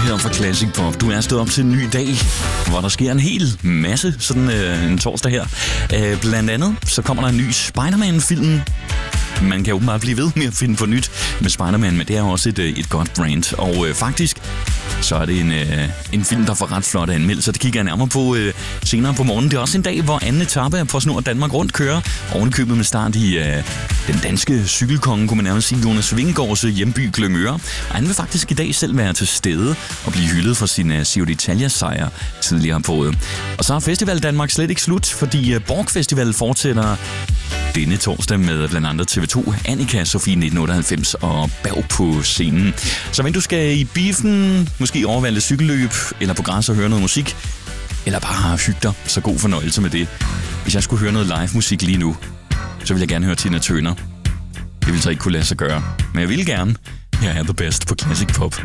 her fra Classic Pop. Du er stået op til en ny dag, hvor der sker en hel masse sådan en torsdag her. Blandt andet så kommer der en ny Spider-Man-film. Man kan jo bare blive ved med at finde på nyt med Spider-Man, men det er også et godt brand. Og faktisk så er det en film, der får ret flot anmeldelse. Det kigger jeg nærmere på senere på morgenen. Det er også en dag, hvor anden etape af PostNord Danmark Rundt kører. Ovenikøbet med start i den danske cykelkonge, kunne man nærmest sige, Jonas Vingegaards hjemby Glyngøre. Og han vil faktisk i dag selv være til stede og blive hyldet for sin Giro d'Italia-sejr tidligere på året. Og så er Festival Danmark slet ikke slut, fordi Borg Festival fortsætter denne torsdag med blandt andet TV2, Annika, Sofie 1998 og Berg på scenen. Så hvis du skal i biffen, måske overveje lidt cykelløb, eller på græs og høre noget musik, eller bare hygge dig, så god fornøjelse med det. Hvis jeg skulle høre noget live musik lige nu, så vil jeg gerne høre Tina Turner. Det vil så ikke kunne lade sig gøre, men jeg vil gerne. Jeg er the best på Classic Pop.